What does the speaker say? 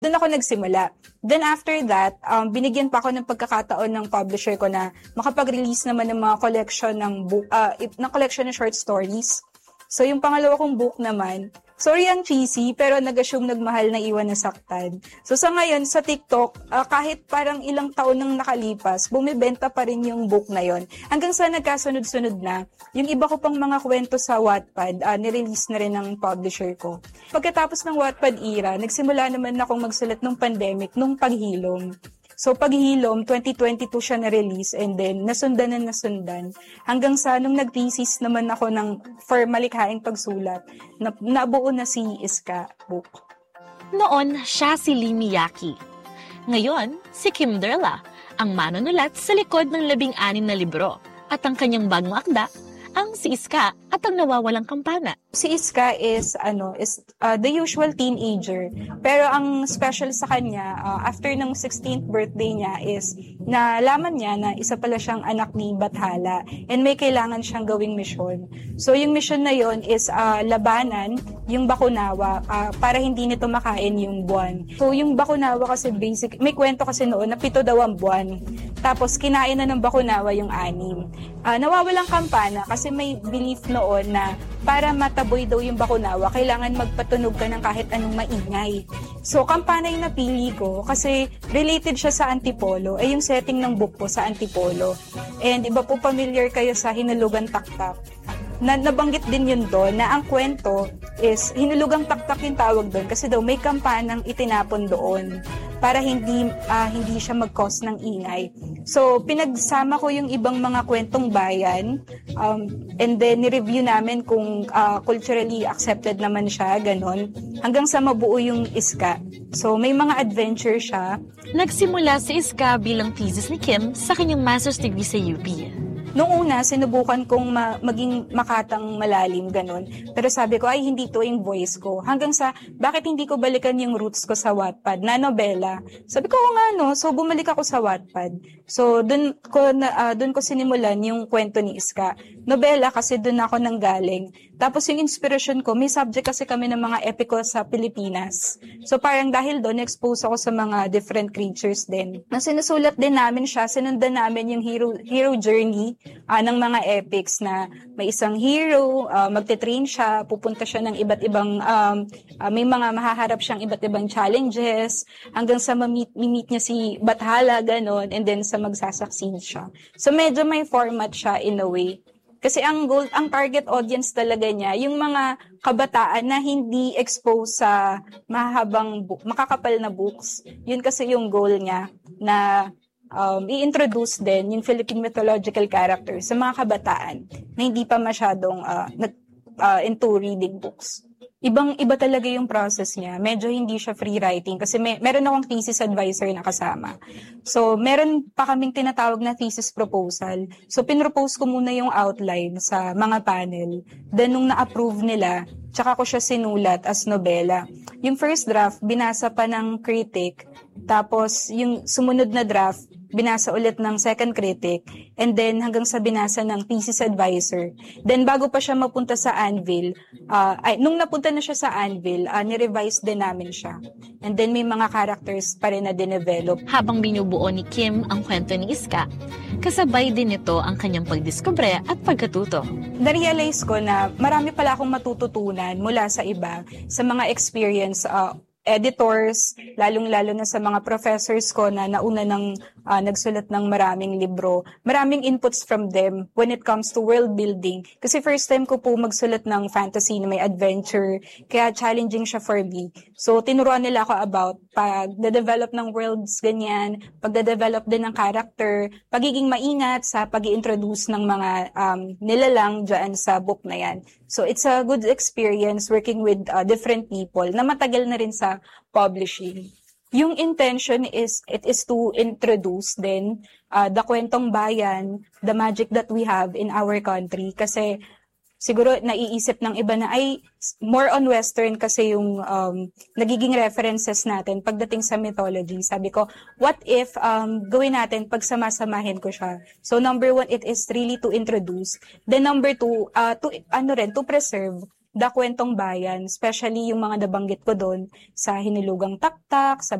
Doon ako nagsimula. Then after that, binigyan pa ako ng pagkakataon ng publisher ko na makapag-release naman ng mga collection ng collection ng short stories. So yung pangalawa kong book naman, sorry ang cheesy, pero nag-assume nagmahal na iwan na saktan. So sa ngayon, sa TikTok, kahit parang ilang taon nang nakalipas, bumibenta pa rin yung book na yon. Hanggang sa nagkasunod-sunod na, yung iba ko pang mga kwento sa Wattpad, nirelease na rin ng publisher ko. Pagkatapos ng Wattpad era, nagsimula naman akong magsulat ng pandemic, nung Paghilom. So, Paghilom, 2022 siya na-release and then nasundan hanggang sa nung nag-thesis naman ako for malikhaing pagsulat, nabuo na si Iska book. Noon, siya si Lee Miyake. Ngayon, si Kim Derla, ang manunulat sa likod ng 16 na libro. At ang kanyang bagong akda, ang si Iska at ang nawawalang kampana. Si Iska is the usual teenager. Pero ang special sa kanya, after ng 16th birthday niya is nalaman niya na isa pala siyang anak ni Bathala and may kailangan siyang gawing misyon. So yung misyon na yon is labanan yung Bakunawa para hindi nito makain yung buwan. So yung Bakunawa kasi may kwento kasi noon na 7 daw ang buwan. Tapos kinain na ng Bakunawa yung 6. Nawawalang kampana kasi may belief noon na para mataboy daw yung Bakunawa, kailangan magpatunog ka ng kahit anong maingay. So, kampana yung napili ko kasi related siya sa Antipolo. Yung setting ng book ko sa Antipolo. And iba po familiar kayo sa Hinulugang Taktak. Nabanggit din yun doon na ang kwento is Hinulugang Taktak yung tawag doon kasi daw may kampanang itinapon doon para hindi siya mag-cause ng ingay. So, pinagsama ko yung ibang mga kwentong bayan and then ni-review namin kung culturally accepted naman siya, ganon, hanggang sa mabuo yung Iska. So, may mga adventure siya. Nagsimula si Iska bilang thesis ni Kim sa kanyang master's degree sa UP. Noong una, sinubukan kong maging makatang malalim, ganun. Pero sabi ko, ay, hindi to yung voice ko. Hanggang sa, bakit hindi ko balikan yung roots ko sa Wattpad na nobela? Sabi ko, nga, no? So, bumalik ako sa Wattpad. So, dun ko sinimulan yung kwento ni Iska. Nobela kasi dun ako nanggaling. Tapos yung inspiration ko, may subject kasi kami ng mga epiko sa Pilipinas. So, parang dahil doon, expose ako sa mga different creatures din. Na sinusulat din namin siya, sinundan namin yung hero journey ng mga epics na may isang hero, magte-train siya, pupunta siya ng iba't ibang, may mga mahaharap siyang iba't ibang challenges, hanggang sa meet niya si Bathala, ganon, and then sa magsasucceed siya. So medyo may format siya in a way. Kasi ang target audience talaga niya, yung mga kabataan na hindi exposed sa makakapal na books. Yun kasi yung goal niya na i-introduce din yung Philippine mythological characters sa mga kabataan na hindi pa masyadong into reading books. Ibang-iba talaga yung process niya. Medyo hindi siya free writing kasi meron akong thesis advisor na kasama. So, meron pa kaming tinatawag na thesis proposal. So, pinropose ko muna yung outline sa mga panel. Then, nung na-approve nila, tsaka ko siya sinulat as nobela. Yung first draft, binasa pa ng critic. Tapos, yung sumunod na draft, binasa ulit ng second critic, and then hanggang sa binasa ng thesis advisor. Then bago pa siya mapunta sa Anvil, nung napunta na siya sa Anvil, ni-revise din namin siya. And then may mga characters pa rin na dinevelop. Habang binubuo ni Kim ang kwento ni Iska, kasabay din ito ang kanyang pagdiskubre at pagkatuto. Na-realize ko na marami pala akong matututunan mula sa iba, sa mga experience editors, lalong-lalo na sa mga professors ko na nauna nagsulat ng maraming libro. Maraming inputs from them when it comes to world building. Kasi first time ko po magsulat ng fantasy na may adventure, kaya challenging siya for me. So, tinuruan nila ako about pag-develop ng worlds, ganyan, pag-develop din ng character, pagiging maingat sa pag-i-introduce ng mga nilalang dyan sa book na yan. So, it's a good experience working with different people na matagal na rin sa publishing. Yung intention is, it is to introduce then the kwentong bayan, the magic that we have in our country. Kasi siguro naiisip ng iba na ay more on Western kasi yung nagiging references natin pagdating sa mythology. Sabi ko, what if gawin natin pagsamasamahin ko siya? So number 1, it is really to introduce. Then number 2, to preserve The Kwentong Bayan, especially yung mga nabanggit ko doon sa Hinulugang Taktak, sa